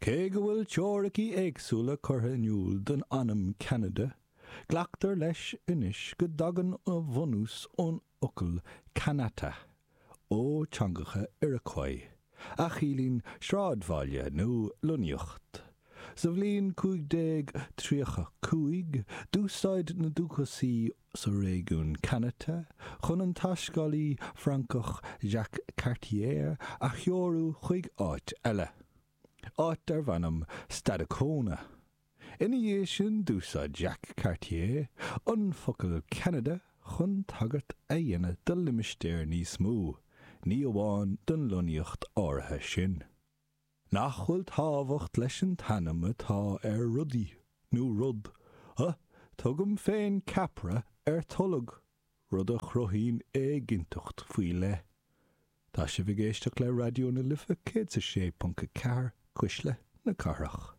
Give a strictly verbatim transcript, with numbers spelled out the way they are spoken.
Cé go bhfuil teorachaí éagsúla curtha inniuúil don anam Canada, ghlaachtar leis inis go dagan a bhunús ón ocail Canata ó teangacha Iroquois, a chiallaíonn sráidbhaile nó luniocht. Sa bhliain cúig déag tríocha cúig, dúsáid na dúchasaí sa réigiún Canada, chun an taiscálaí Francach Jacques Cartier a cheorú chuig áit eile. Áit ar bhanam Stadacona. Ina dhé sin dúsáid Jacques Cartier an focail Canada chun tagart a dhéanamh de limistéir níos mó, ní amháin don luniocht áirithe sin. Nach bhfuil tábhacht leis an tanam atá ar rudaí, nó rud, ha, tugam féin capra ar tullag, rud a chruthín é gintocht faoi le. Tá sé bhí géisteach le radio na lifa cé sé punca ceathar cuisle na carach.